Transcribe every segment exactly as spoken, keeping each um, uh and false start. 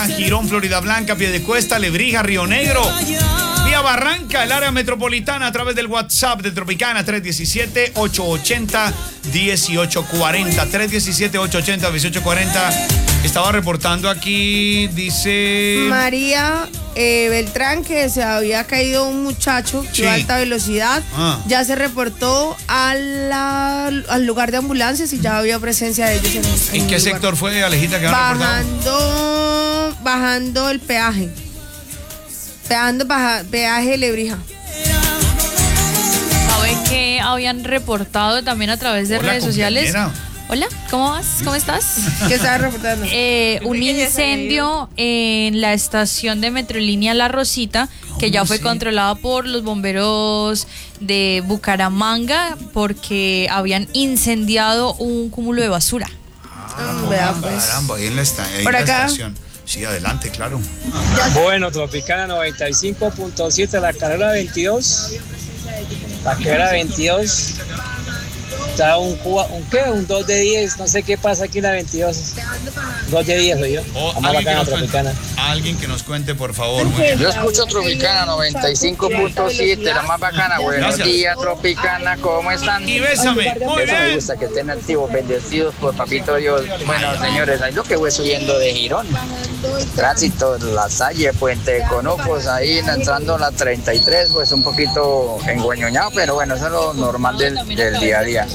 Girón, Florida Blanca, Piedecuesta, Lebrija, Río Negro, vía Barranca, el área metropolitana, a través del WhatsApp de Tropicana tres uno siete, ocho ocho cero, uno ocho cuatro cero, tres uno siete, ocho ocho cero, uno ocho cuatro cero. Estaba reportando aquí, dice... María eh, Beltrán, que se había caído un muchacho Sí. de alta velocidad. Ah. Ya se reportó a la- al lugar de ambulancias y ya había presencia de ellos en, ¿En en qué el sector lugar. fue, Alejita, que han reportado? Bajando, bajando el peaje. Bajando baja, peaje Lebrija. ¿Sabe que habían reportado también a través de Hola, redes sociales? compañera. Hola, ¿cómo vas? ¿Cómo estás? ¿Qué estaba reportando? Eh, un incendio en la estación de Metrolínea La Rosita, que ya fue así? controlada por los bomberos de Bucaramanga porque habían incendiado un cúmulo de basura. Ah, Vea, pues. caramba, ahí en la, esta- ahí Por en la acá. estación. Sí, adelante, claro. Bueno, Tropicana noventa y cinco punto siete, la carrera veintidós. La carrera veintidós. Está un Cuba, un qué, un dos de diez, no sé qué pasa aquí en la veintidós. dos de diez soy yo. O Vamos alguien, que bacana, nos cuente, Tropicana. alguien que nos cuente, por favor. Muy bien. Yo escucho Tropicana noventa y cinco punto siete, la más bacana. Buenos Gracias. días, Tropicana, ¿cómo están? Y bésame. Muy Eso me bien. gusta, que estén activos, bendecidos por Papito Dios. Bueno, señores, ahí lo que voy subiendo de Girón. Tránsito, La Salle, Puente de Conopos, ahí entrando la treinta y tres, pues un poquito enguañoñado, pero bueno, eso es lo normal del, del día a día.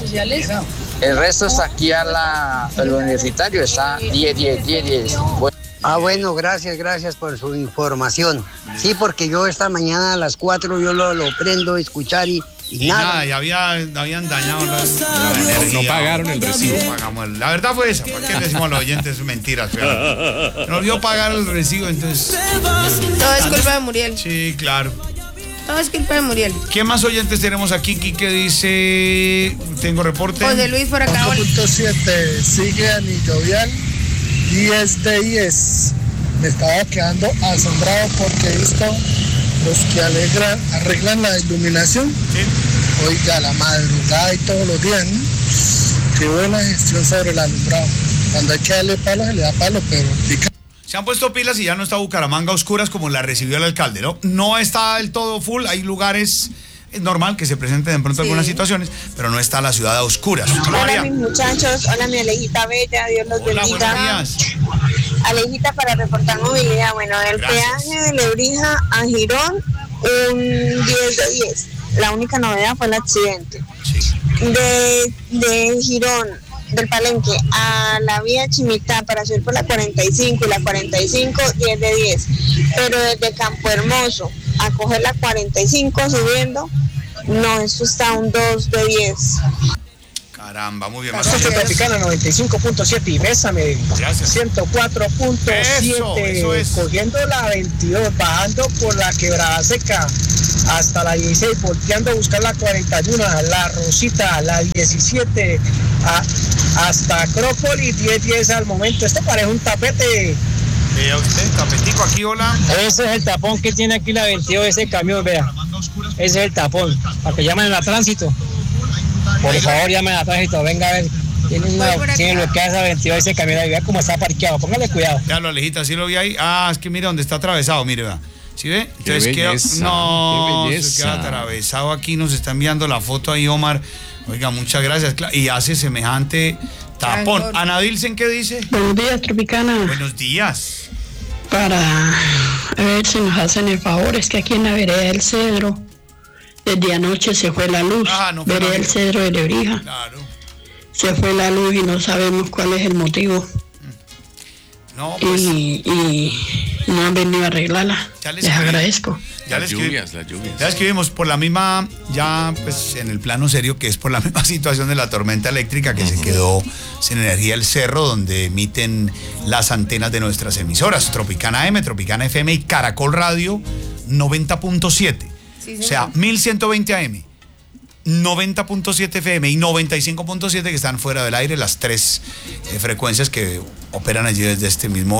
El resto está aquí a la, al universitario, está diez, diez, diez, diez. Ah, bueno, gracias, gracias por su información. Sí, porque yo esta mañana a las cuatro yo lo, lo prendo a escuchar y, y Y nada. nada, ya había, habían dañado la, la energía. No pagaron el recibo. No pagamos el- La verdad fue esa. ¿Por qué le decimos a los oyentes mentiras? Fíjate. Nos vio pagar el recibo, entonces. Todo es culpa de Muriel. Sí, claro. Todo es culpa de Muriel. ¿Qué más oyentes tenemos aquí? Quique dice. Tengo reporte. José Luis por acá. ocho punto siete, sigue anillovial, diez de diez. Me estaba quedando asombrado porque he visto los que alegran, arreglan la iluminación. Sí. Oiga, la madrugada y todos los días, ¿no? Qué buena gestión sobre el alumbrado. Cuando hay que darle palo, se le da palo, pero pica. Se han puesto pilas y ya no está Bucaramanga a oscuras como la recibió el alcalde, ¿no? No está del todo full, hay lugares, es normal que se presenten de pronto Sí. algunas situaciones, pero no está la ciudad a oscuras. Hola María. mis muchachos, hola mi Alejita Bella, Dios los Hola, bendiga. buenos días. Alejita para reportar movilidad, bueno, del Gracias. peaje de Lebrija a Girón, un diez de diez. La única novedad fue el accidente. Sí. De, de Girón, del Palenque a la vía Chimitá para subir por la cuarenta y cinco y la cuarenta y cinco, diez de diez. Pero desde Campo Hermoso a coger la cuarenta y cinco subiendo, no, eso está un dos de diez. Caramba, muy bien. Más Socio oyentes. Tropicana noventa y cinco punto siete y bésame. Gracias. ciento cuatro punto Eso, siete. eso es. Cogiendo la veintidós, bajando por la Quebrada Seca hasta la dieciséis, volteando a buscar la cuarenta y uno, la Rosita, la diecisiete, a- hasta Acrópolis, diez diez al momento. Esto parece un tapete. Vea usted, tapetico aquí, hola. Ese es el tapón que tiene aquí la veintidós, ese camión, vea. Ese es el tapón. Para que llamen a tránsito. Por favor, llamen a tránsito. Venga a ver. Tiene, una, Voy por acá. tiene lo que hace veintidós ese camión ahí. Vea cómo está parqueado. Póngale cuidado. Ya lo Alejita, ¿sí lo vi ahí? Ah, es que mire dónde está atravesado, mire, vea. ¿Sí ve? Entonces queda, belleza, no, qué se queda belleza. atravesado aquí, nos está enviando la foto ahí, Omar. Oiga, muchas gracias. Cla- Y hace semejante tapón. Trancón. Ana Dilsen, ¿qué dice? Buenos días, Tropicana. Buenos días. Para ver si nos hacen el favor, es que aquí en la vereda del Cedro, desde anoche se fue la luz. Ah, no fue vereda la del luz. Cedro de Lebrija. Claro. Se fue la luz y no sabemos cuál es el motivo. No, pues Y, y no han venido a arreglarla. Ya les Les escribí. agradezco. ya le Las escribí- lluvias, las lluvias. Ya escribimos por la misma, ya pues en el plano serio, que es por la misma situación de la tormenta eléctrica que se quedó sin energía el cerro donde emiten las antenas de nuestras emisoras, Tropicana M, Tropicana F M y Caracol Radio noventa punto siete. Sí, O sea, mil ciento veinte A M, noventa punto siete F M y noventa y cinco punto siete que están fuera del aire, las tres eh, frecuencias que operan allí desde este mismo